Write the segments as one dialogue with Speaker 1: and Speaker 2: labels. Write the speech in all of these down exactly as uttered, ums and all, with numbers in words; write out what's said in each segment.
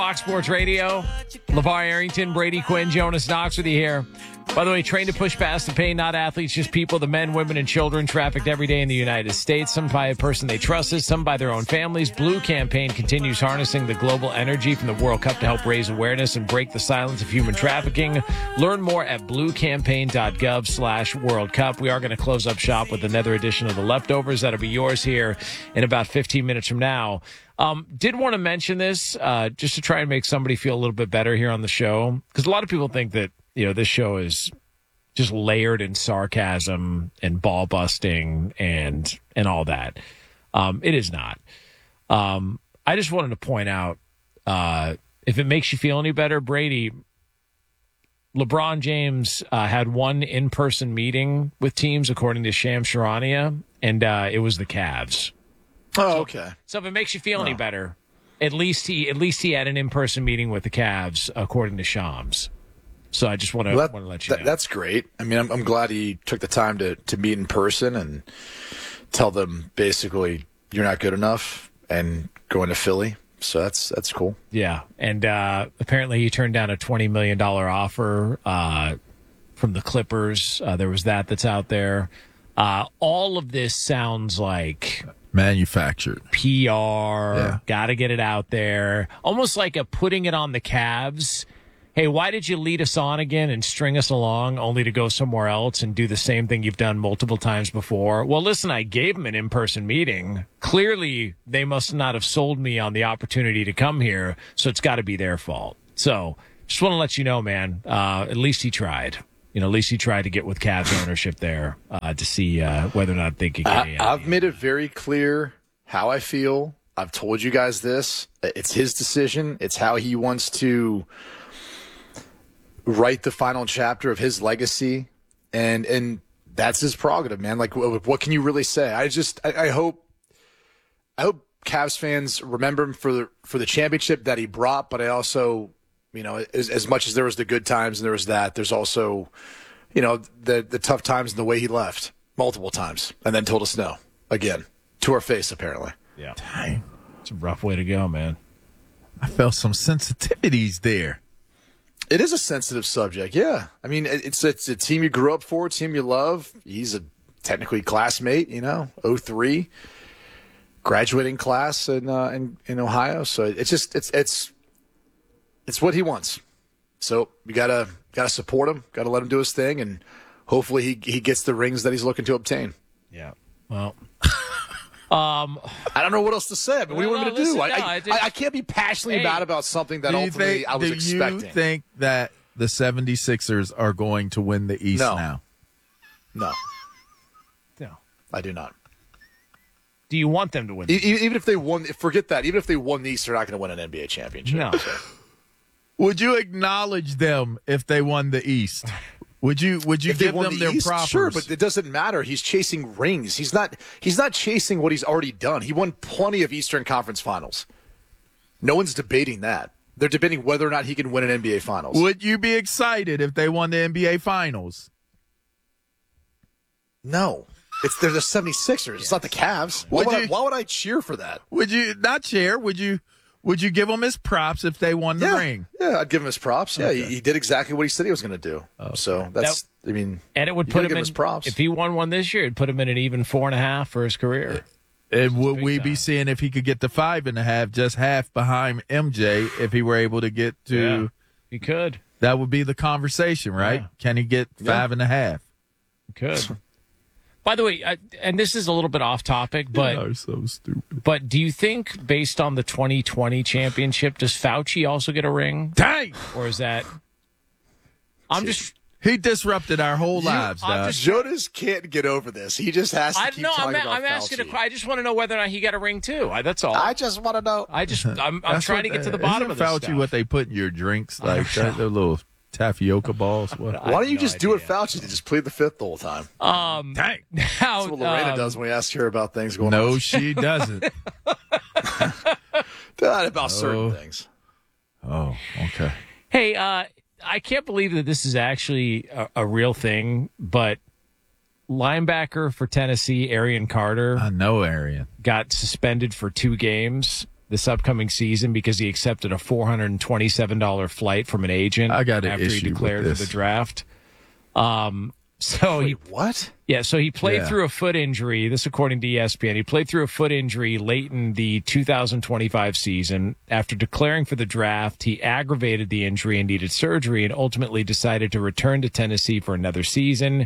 Speaker 1: Fox Sports Radio, LeVar Arrington, Brady Quinn, Jonas Knox with you here. By the way, trained to push past the pain, not athletes, just people, the men, women, and children trafficked every day in the United States, some by a person they trusted, some by their own families. Blue Campaign continues harnessing the global energy from the World Cup to help raise awareness and break the silence of human trafficking. Learn more at bluecampaign.gov slash World Cup. We are going to close up shop with another edition of The Leftovers. That'll be yours here in about fifteen minutes from now. Um, did want to mention this uh, just to try and make somebody feel a little bit better here on the show, because a lot of people think that, you know, this show is just layered in sarcasm and ball busting and and all that. Um, it is not. Um, I just wanted to point out, uh, if it makes you feel any better, Brady, LeBron James uh, had one in-person meeting with teams, according to Shams Charania, and uh, it was the Cavs.
Speaker 2: Oh, okay.
Speaker 1: So, so if it makes you feel
Speaker 2: oh.
Speaker 1: any better, at least he at least he had an in-person meeting with the Cavs, according to Shams. So I just want to,
Speaker 2: well, that,
Speaker 1: want to let you
Speaker 2: that,
Speaker 1: know.
Speaker 2: That's great. I mean, I'm, I'm glad he took the time to, to meet in person and tell them basically you're not good enough and going to Philly. So that's that's cool.
Speaker 1: Yeah, and uh, apparently he turned down a twenty million dollars offer uh, from the Clippers. Uh, there was that that's out there. Uh, all of this sounds like
Speaker 3: manufactured
Speaker 1: P R.
Speaker 3: Yeah.
Speaker 1: Got to get it out there. Almost like a putting it on the Cavs. Hey, why did you lead us on again and string us along only to go somewhere else and do the same thing you've done multiple times before? Well, listen, I gave them an in-person meeting. Clearly, they must not have sold me on the opportunity to come here, so it's got to be their fault. So just want to let you know, man, uh, at least he tried. You know, at least he tried to get with Cavs ownership there uh, to see uh, whether or not they could get
Speaker 2: I,
Speaker 1: a,
Speaker 2: I've made it very clear how I feel. I've told you guys this. It's his decision. It's how he wants to write the final chapter of his legacy, and and that's his prerogative, man. Like, what can you really say? I just, I, I hope, I hope Cavs fans remember him for the for the championship that he brought. But I also, you know, as as much as there was the good times and there was that, there's also, you know, the the tough times and the way he left multiple times and then told us no again to our face, apparently.
Speaker 1: Yeah,
Speaker 3: Dang.
Speaker 1: It's a rough way to go, man.
Speaker 3: I felt some sensitivities there.
Speaker 2: It is a sensitive subject, yeah. I mean, it's it's a team you grew up for, a team you love. He's a technically classmate, you know, oh three, graduating class in uh, in, in Ohio. So it's just it's it's it's what he wants. So we gotta gotta support him, gotta let him do his thing, and hopefully he he gets the rings that he's looking to obtain.
Speaker 1: Yeah. Well. Um,
Speaker 2: I don't know what else to say. I mean, what do you want
Speaker 1: no,
Speaker 2: me to
Speaker 1: listen,
Speaker 2: do?
Speaker 1: no,
Speaker 2: I,
Speaker 1: I,
Speaker 2: I, I can't be passionately
Speaker 1: hey,
Speaker 2: mad about something that
Speaker 3: do you
Speaker 2: ultimately
Speaker 3: think,
Speaker 2: I was
Speaker 3: do
Speaker 2: expecting.
Speaker 3: you think that the seventy-sixers are going to win the East
Speaker 2: No.
Speaker 3: now?
Speaker 2: No,
Speaker 1: no.
Speaker 2: I do not.
Speaker 1: Do you want them to win?
Speaker 2: E- Even if they won, forget that. Even if they won the East, they're not going to win an N B A championship.
Speaker 1: No.
Speaker 2: So.
Speaker 3: Would you acknowledge them if they won the East? Would you Would you
Speaker 2: If they
Speaker 3: give
Speaker 2: won
Speaker 3: them
Speaker 2: the
Speaker 3: their
Speaker 2: East,
Speaker 3: props?
Speaker 2: sure, but it doesn't matter. He's chasing rings. He's not. He's not chasing what he's already done. He won plenty of Eastern Conference Finals. No one's debating that. They're debating whether or not he can win an N B A Finals.
Speaker 3: Would you be excited if they won the N B A Finals?
Speaker 2: No. It's they're the seventy-sixers. Yes. It's not the Cavs. Why
Speaker 3: Would
Speaker 2: would, I,
Speaker 3: you-
Speaker 2: why would I cheer for that?
Speaker 3: Would you not cheer? Would you Would you give him his props if they won the
Speaker 2: yeah.
Speaker 3: ring?
Speaker 2: Yeah, I'd give him his props. Yeah,
Speaker 3: Okay.
Speaker 2: he, he did exactly what he said he was going to do.
Speaker 3: Okay.
Speaker 2: So that's,
Speaker 1: That-
Speaker 2: I mean,
Speaker 1: and it would
Speaker 2: you
Speaker 1: put
Speaker 2: gotta
Speaker 1: him
Speaker 2: give
Speaker 1: in
Speaker 2: his props.
Speaker 1: If he won one this year, it'd put him in an even four and a half for his career.
Speaker 3: And would
Speaker 1: big
Speaker 3: we
Speaker 1: time.
Speaker 3: be seeing if he could get to five and a half, just half behind M J, if he were able to get to?
Speaker 1: Yeah. He could.
Speaker 3: That would be the conversation, right?
Speaker 1: Yeah.
Speaker 3: Can he get five and a half?
Speaker 1: He could. By the way, I, and this is a little bit off topic, but
Speaker 3: You're so stupid.
Speaker 1: but do you think, based on the twenty twenty championship, does Fauci also get a ring,
Speaker 3: Dang!
Speaker 1: or is that? I'm just.
Speaker 3: He disrupted our whole
Speaker 2: You-
Speaker 3: lives,
Speaker 1: I'm
Speaker 3: dog.
Speaker 1: just-
Speaker 2: Jonas can't get over this. He just has to
Speaker 1: I
Speaker 2: keep
Speaker 1: no,
Speaker 2: talking
Speaker 1: I'm,
Speaker 2: about
Speaker 1: I'm asking.
Speaker 2: Fauci.
Speaker 1: A, I just want to know whether or not he got a ring too. I, that's all.
Speaker 2: I just want to know.
Speaker 1: I just. I'm, I'm
Speaker 3: That's
Speaker 1: trying
Speaker 3: what-
Speaker 1: to get to the
Speaker 3: isn't
Speaker 1: bottom of this
Speaker 3: Fauci
Speaker 1: stuff.
Speaker 3: what they put in your drinks, like that, the little tapioca balls. What?
Speaker 1: I
Speaker 2: Why
Speaker 1: have
Speaker 2: don't you
Speaker 1: no
Speaker 2: just do what
Speaker 1: idea.
Speaker 2: Fauci did? Just plead the fifth the whole time.
Speaker 1: Um,
Speaker 3: Dang!
Speaker 1: now,
Speaker 2: That's what Lorena
Speaker 1: um,
Speaker 2: does when we ask her about things going
Speaker 3: No,
Speaker 2: on.
Speaker 3: she doesn't.
Speaker 2: Not about certain things.
Speaker 3: Oh, okay.
Speaker 1: Hey, uh, I can't believe that this is actually a, a real thing, but linebacker for Tennessee, Arian Carter,
Speaker 3: I know, Arian.
Speaker 1: got suspended for two games this upcoming season because he accepted a four hundred twenty-seven dollars flight from an agent
Speaker 3: I got an
Speaker 1: after he
Speaker 3: issue
Speaker 1: declared
Speaker 3: with
Speaker 1: for
Speaker 3: this.
Speaker 1: the draft. Um, so
Speaker 2: Wait,
Speaker 1: he
Speaker 2: what?
Speaker 1: Yeah, so he played
Speaker 3: Yeah.
Speaker 1: through a foot injury. This according to E S P N. He played through a foot injury late in the two thousand twenty-five season. After declaring for the draft, he aggravated the injury and needed surgery and ultimately decided to return to Tennessee for another season.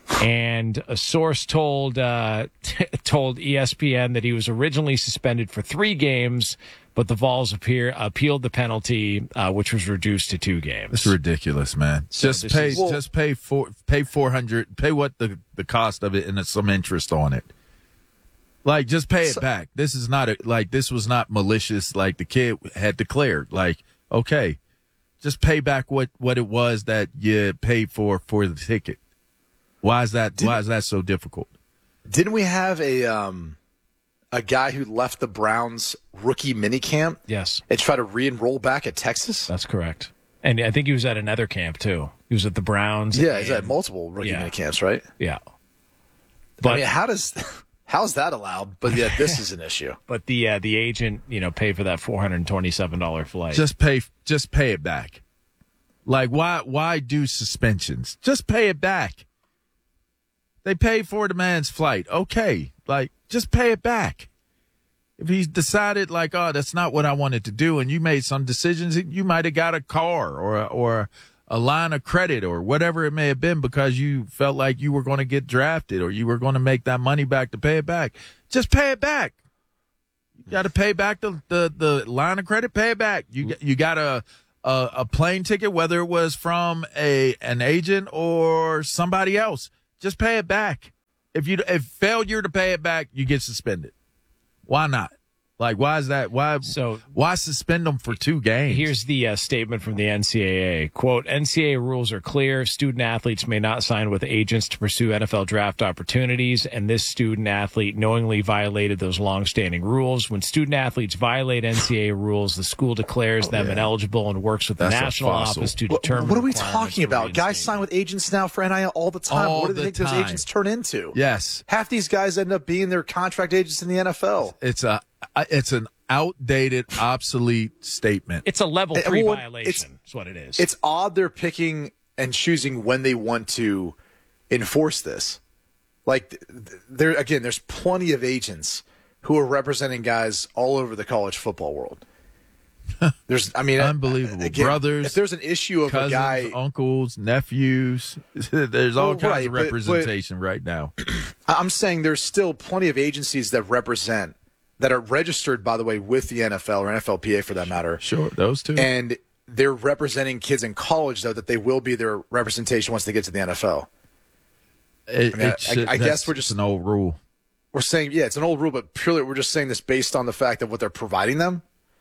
Speaker 1: And a source told uh, told E S P N that he was originally suspended for three games, but the Vols appear, appealed the penalty, uh, which was reduced to two games.
Speaker 3: It's ridiculous, man. Just
Speaker 1: this
Speaker 3: pay,
Speaker 1: is-
Speaker 2: Well-
Speaker 3: just pay four, pay four hundred, pay what the the cost of it, and it's some interest on it. Like, just pay it
Speaker 2: So-
Speaker 3: back. This is not a, like this was not malicious. Like the kid had declared. Like, okay, just pay back what what it was that you paid for for the ticket. Why is that? Why is that so difficult?
Speaker 2: Didn't we have a um a guy who left the Browns rookie minicamp
Speaker 1: Yes,
Speaker 2: and tried to re-enroll back at Texas?
Speaker 1: that's correct. And I think he was at another camp, too. He was at the Browns.
Speaker 2: Yeah, he's
Speaker 1: and-
Speaker 2: had multiple rookie
Speaker 1: Yeah.
Speaker 2: minicamps, right?
Speaker 1: Yeah.
Speaker 2: I
Speaker 1: But
Speaker 2: mean, how does how's that allowed? But yet this is an issue.
Speaker 1: but the uh, the agent, you know, paid for that four hundred twenty-seven dollars flight.
Speaker 3: Just pay, just pay it back. Like, why why do suspensions? Just pay it back. They paid for the man's flight. Okay, like just pay it back. If he's decided like, oh, that's not what I wanted to do, and you made some decisions, you might have got a car or a, or a line of credit or whatever it may have been because you felt like you were going to get drafted or you were going to make that money back to pay it back. Just pay it back. You got to pay back the, the, the line of credit. Pay it back. You you got a, a a plane ticket, whether it was from a an agent or somebody else. Just pay it back. If you if failure to pay it back, you get suspended. Why not? Like, why is that? Why
Speaker 1: So-
Speaker 3: why suspend them for two games?
Speaker 1: Here's the uh, statement from the N C double A. Quote, N C double A rules are clear. Student athletes may not sign with agents to pursue N F L draft opportunities, and this student athlete knowingly violated those longstanding rules. When student athletes violate N C double A rules, the school declares them ineligible and works with the
Speaker 3: That's a
Speaker 1: national
Speaker 3: fossil.
Speaker 1: office to
Speaker 2: What,
Speaker 1: determine
Speaker 2: what are we
Speaker 1: requirements
Speaker 2: talking
Speaker 1: for
Speaker 2: about? Guys
Speaker 1: reinstatement.
Speaker 2: sign with agents now for N I L all the time.
Speaker 3: All
Speaker 2: what do they
Speaker 3: the
Speaker 2: think those
Speaker 3: time.
Speaker 2: agents turn into?
Speaker 3: Yes,
Speaker 2: Half these guys end up being their contract agents in the N F L.
Speaker 3: it's a it's an outdated, obsolete statement.
Speaker 1: It's a level
Speaker 2: Uh,
Speaker 1: three
Speaker 2: well,
Speaker 1: violation.
Speaker 2: it's-
Speaker 1: That's what it is.
Speaker 2: It's odd they're picking and choosing when they want to enforce this. Like, th- th- there again, there's plenty of agents who are representing guys all over the college football world. There's, I mean,
Speaker 3: Unbelievable.
Speaker 2: again,
Speaker 3: Brothers,
Speaker 2: If there's an issue of
Speaker 3: Cousins,
Speaker 2: a guy,
Speaker 3: uncles, nephews. There's all
Speaker 2: Well,
Speaker 3: kinds
Speaker 2: right,
Speaker 3: of
Speaker 2: but- but-
Speaker 3: representation right now.
Speaker 2: I'm saying there's still plenty of agencies that represent that are registered, by the way, with the N F L or N F L P A for that matter.
Speaker 3: Sure, those two.
Speaker 2: And they're representing kids in college, though, that they will be their representation once they get to the N F L.
Speaker 3: It-
Speaker 2: I mean,
Speaker 3: it
Speaker 2: I-
Speaker 3: should-
Speaker 2: I guess
Speaker 3: that's
Speaker 2: we're just-
Speaker 3: an old rule.
Speaker 2: We're saying, yeah, it's an old rule, but purely we're just saying this based on the fact of what they're providing them.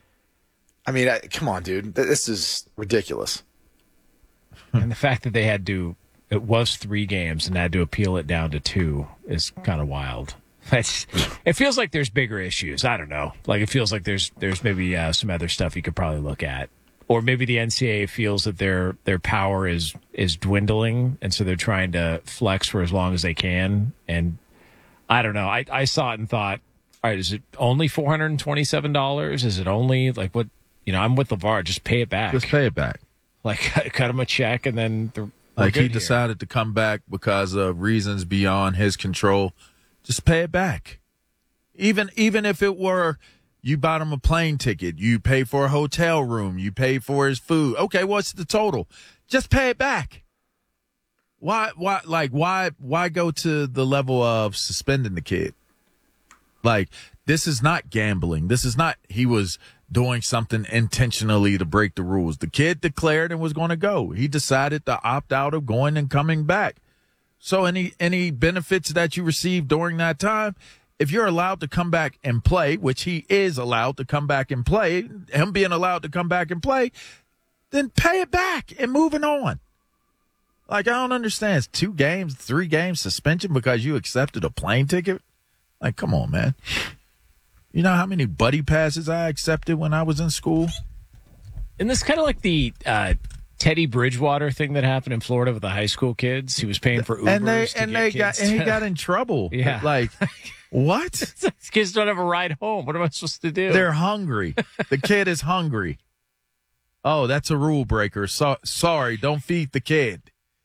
Speaker 2: I mean, I, come on, dude. Th- This is ridiculous.
Speaker 1: and the fact that they had to, it was three games and had to appeal it down to two is kind of wild. It's, it feels like there's bigger issues. I don't know. Like it feels like there's there's maybe uh, some other stuff you could probably look at, or maybe the N C double A feels that their their power is is dwindling, and so they're trying to flex for as long as they can. And I don't know. I I saw it and thought, all right, is it only four hundred and twenty seven dollars? Is it only like what? You know, I'm with LeVar. Just pay it back.
Speaker 3: Just pay it back.
Speaker 1: Like cut him a check, and then the,
Speaker 3: Like he decided to come back because of reasons beyond his control. Just pay it back. Even even if it were you bought him a plane ticket, you pay for a hotel room, you pay for his food. Okay, what's the total? Just pay it back. Why why like why why go to the level of suspending the kid? Like this is not gambling. This is not he was doing something intentionally to break the rules. The kid declared and was going to go. He decided to opt out of going and coming back. So any any benefits that you receive during that time, if you're allowed to come back and play, which he is allowed to come back and play, him being allowed to come back and play, then pay it back and moving on. Like, I don't understand. It's two games, three games suspension because you accepted a plane ticket? Like, come on, man. You know how many buddy passes I accepted when I was in school?
Speaker 1: And this kind of like the uh, Teddy Bridgewater thing that happened in Florida with the high school kids? He was paying for Ubers
Speaker 3: and they
Speaker 1: to
Speaker 3: and
Speaker 1: get
Speaker 3: they
Speaker 1: kids
Speaker 3: got and he
Speaker 1: to-
Speaker 3: got in trouble.
Speaker 1: Yeah.
Speaker 3: Like what?
Speaker 1: These kids don't have a ride home. What am I supposed to do?
Speaker 3: They're hungry. The kid is hungry. Oh, that's a rule breaker. So, sorry, don't feed the kid.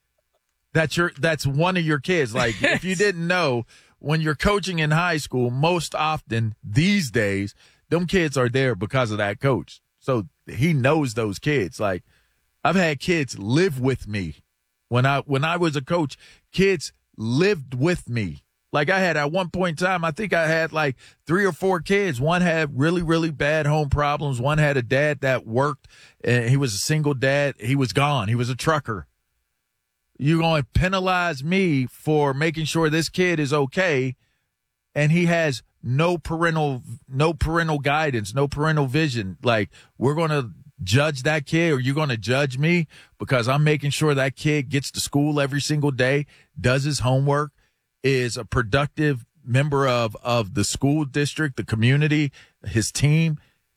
Speaker 3: That's your. That's one of your kids. Like if you didn't know, when you're coaching in high school, most often these days, them kids are there because of that coach. So he knows those kids. Like I've had kids live with me when I when I was a coach. Kids lived with me. Like I had at one point in time, I think I had like three or four kids. One had really, really bad home problems. One had a dad that worked, and he was a single dad. He was gone. He was a trucker. You're going to penalize me for making sure this kid is okay, and he has no parental, no parental guidance, no parental vision. Like we're going to judge that kid, or you're going to judge me because I'm making sure that kid gets to school every single day, does his homework, is a productive member of, of the school district, the community, his team.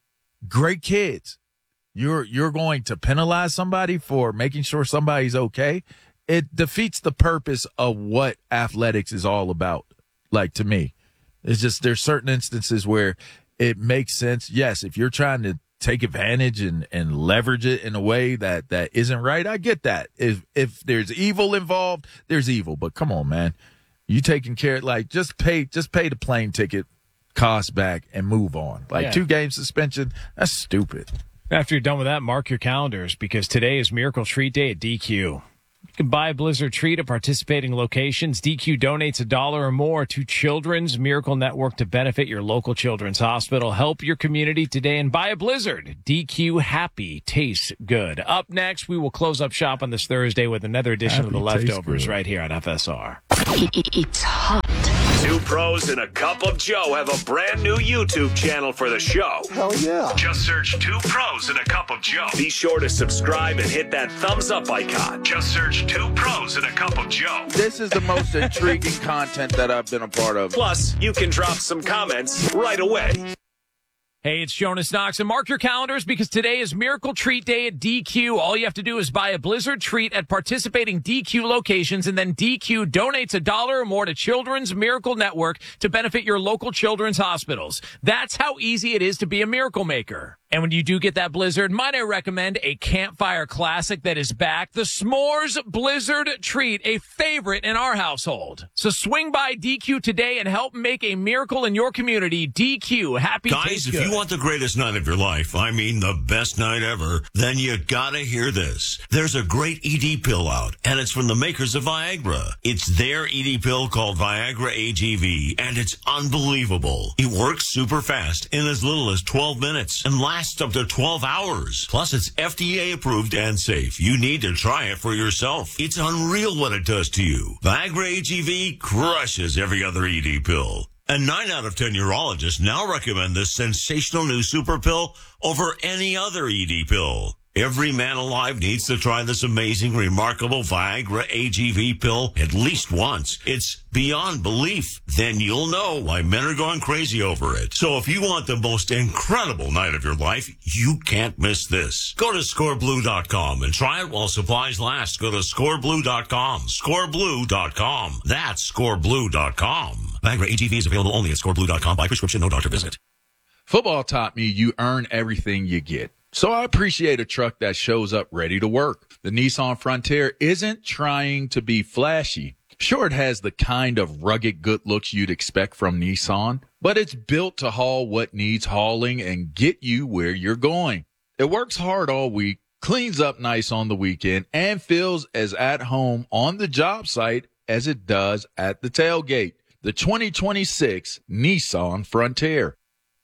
Speaker 3: Great kids. You're you're going to penalize somebody for making sure somebody's okay. It defeats the purpose of what athletics is all about. Like to me, it's just there's certain instances where it makes sense. Yes, if you're trying to take advantage and, and leverage it in a way that, that isn't right, I get that. If if there's evil involved, there's evil. But come on, man. You taking care, like just pay, just pay the plane ticket cost back and move on. Like
Speaker 1: Yeah.
Speaker 3: two game suspension, that's stupid.
Speaker 1: After you're done with that, mark your calendars because today is Miracle Treat Day at D Q. You can buy a Blizzard treat at participating locations. D Q donates a dollar or more to Children's Miracle Network to benefit your local children's hospital. Help your community today and buy a Blizzard. D Q happy tastes good. Up next, we will close up shop on this Thursday with another edition
Speaker 3: Happy
Speaker 1: of The
Speaker 3: tastes
Speaker 1: Leftovers
Speaker 3: good.
Speaker 1: right here on F S R.
Speaker 4: It's hot.
Speaker 5: Two pros and a cup of Joe have a brand new YouTube channel for the show.
Speaker 2: Hell yeah.
Speaker 5: Just search Two Pros and a Cup of Joe. Be sure to subscribe and hit that thumbs up icon. Just search Two Pros and a Cup of Joe.
Speaker 3: This is the most intriguing content that I've been a part of.
Speaker 5: Plus, you can drop some comments right away.
Speaker 1: Hey, it's Jonas Knox, and mark your calendars because today is Miracle Treat Day at D Q. All you have to do is buy a Blizzard treat at participating D Q locations, and then D Q donates a dollar or more to Children's Miracle Network to benefit your local children's hospitals. That's how easy it is to be a miracle maker. And when you do get that Blizzard, might I recommend a campfire classic that is back, the S'mores Blizzard treat, a favorite in our household. So swing by D Q today and help make a miracle in your community. D Q, happy
Speaker 6: Guys,
Speaker 1: taste
Speaker 6: if
Speaker 1: good.
Speaker 6: you want the greatest night of your life, I mean the best night ever, then you gotta hear this. There's a great E D pill out, and it's from the makers of Viagra. It's their E D pill called Viagra A G V, and it's unbelievable. It works super fast in as little as twelve minutes and lasts up to twelve hours. Plus, it's F D A approved and safe. You need to try it for yourself. It's unreal what it does to you. Viagra A G V crushes every other E D pill. And nine out of ten urologists now recommend this sensational new super pill over any other E D pill. Every man alive needs to try this amazing, remarkable Viagra A G V pill at least once. It's beyond belief. Then you'll know why men are going crazy over it. So if you want the most incredible night of your life, you can't miss this. Go to score blue dot com and try it while supplies last. Go to score blue dot com. score blue dot com. That's score blue dot com. Viagra A G V is available only at score blue dot com by prescription, no doctor visit.
Speaker 3: Football taught me you earn everything you get. So I appreciate a truck that shows up ready to work. The Nissan Frontier isn't trying to be flashy. Sure, it has the kind of rugged good looks you'd expect from Nissan, but it's built to haul what needs hauling and get you where you're going. It works hard all week, cleans up nice on the weekend, and feels as at home on the job site as it does at the tailgate. The twenty twenty-six Nissan Frontier.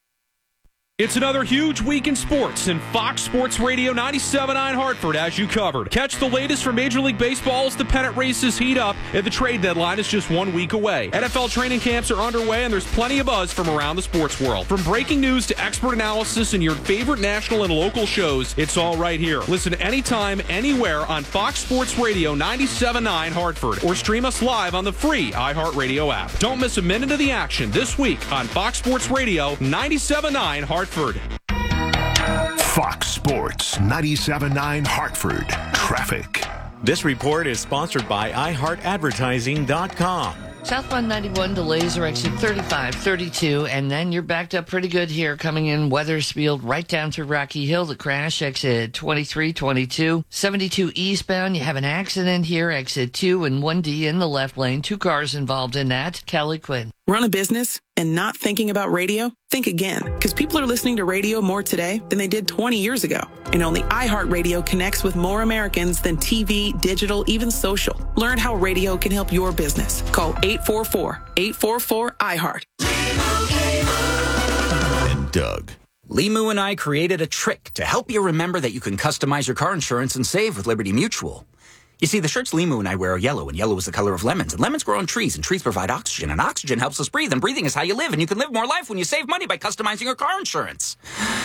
Speaker 7: It's another huge week in sports, and Fox Sports Radio ninety-seven point nine Hartford has you covered. Catch the latest from Major League Baseball as the pennant races heat up, and the trade deadline is just one week away. N F L training camps are underway, and there's plenty of buzz from around the sports world. From breaking news to expert analysis and your favorite national and local shows, it's all right here. Listen anytime, anywhere on Fox Sports Radio ninety-seven point nine Hartford, or stream us live on the free iHeartRadio app. Don't miss a minute of the action this week on Fox Sports Radio ninety-seven point nine Hartford.
Speaker 8: Fox Sports ninety-seven point nine Hartford. Traffic.
Speaker 9: This report is sponsored by i heart advertising dot com.
Speaker 10: Southbound ninety-one delays are exit thirty-five, thirty-two, and then you're backed up pretty good here coming in Weathersfield right down to Rocky Hill. The crash, exit twenty-three, twenty-two, seventy-two eastbound. You have an accident here, exit two and one D in the left lane. Two cars involved in that. Kelly Quinn.
Speaker 11: Run a business and not thinking about radio? Think again, because people are listening to radio more today than they did twenty years ago. And only iHeartRadio connects with more Americans than T V, digital, even social. Learn how radio can help your business. Call eight four four, eight four four, I heart.
Speaker 8: And Doug.
Speaker 12: Limu and I created a trick to help you remember that you can customize your car insurance and save with Liberty Mutual. You see, the shirts Limu and I wear are yellow, and yellow is the color of lemons. And lemons grow on trees, and trees provide oxygen, and oxygen helps us breathe, and breathing is how you live, and you can live more life when you save money by customizing your car insurance.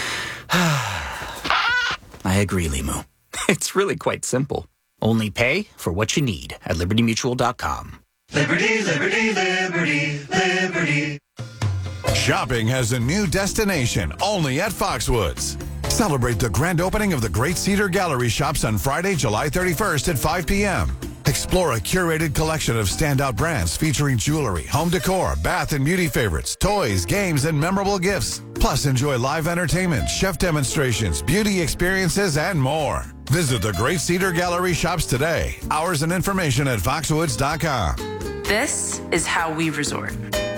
Speaker 12: I agree, Limu. It's really quite simple. Only pay for what you need at liberty mutual dot com.
Speaker 13: Liberty, liberty, liberty, liberty.
Speaker 14: Shopping has a new destination only at Foxwoods. Celebrate the grand opening of the Great Cedar Gallery Shops on Friday, July thirty-first at five p.m. Explore a curated collection of standout brands featuring jewelry, home decor, bath and beauty favorites, toys, games, and memorable gifts. Plus, enjoy live entertainment, chef demonstrations, beauty experiences, and more. Visit the Great Cedar Gallery Shops today. Hours and information at foxwoods dot com.
Speaker 4: This is how we resort.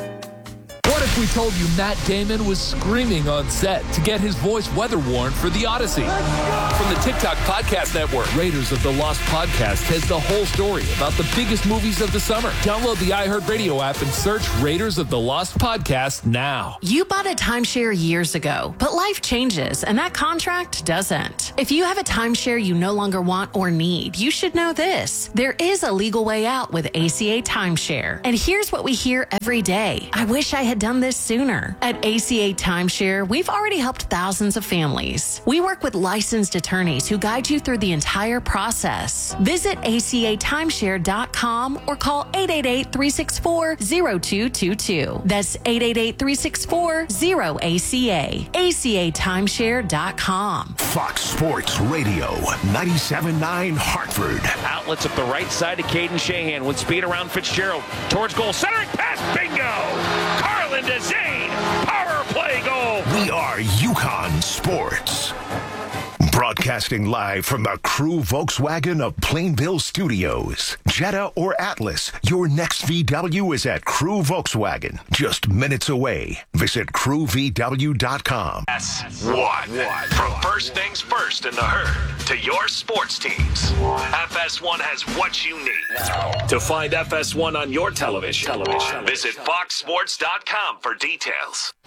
Speaker 15: What if we told you Matt Damon was screaming on set to get his voice weather-worn for The Odyssey? From the TikTok Podcast Network, Raiders of the Lost Podcast has the whole story about the biggest movies of the summer. Download the iHeartRadio app and search Raiders of the Lost Podcast now.
Speaker 16: You bought a timeshare years ago, but life changes, and that contract doesn't. If you have a timeshare you no longer want or need, you should know this. There is a legal way out with A C A Timeshare. And here's what we hear every day. I wish I had done this sooner. At A C A Timeshare, we've already helped thousands of families. We work with licensed attorneys who guide you through the entire process. Visit A C A timeshare dot com or call eight eight eight, three six four, zero two two two. That's eight eight eight, three six four, zero A C A. A C A timeshare dot com.
Speaker 8: Fox Sports Radio, ninety-seven point nine Hartford.
Speaker 17: Outlets at the right side of Caden Shahan with speed around Fitzgerald. Towards goal, centering pass, bingo! Carlin to Zane, power play goal!
Speaker 8: We are Yukon Sports. Broadcasting live from the Crew Volkswagen of Plainville Studios. Jetta or Atlas, your next V W is at Crew Volkswagen. Just minutes away. Visit crew v w dot com.
Speaker 5: F S one. From first things first in the herd to your sports teams. F S one has what you need. To find F S one on your television, television. visit fox sports dot com for details.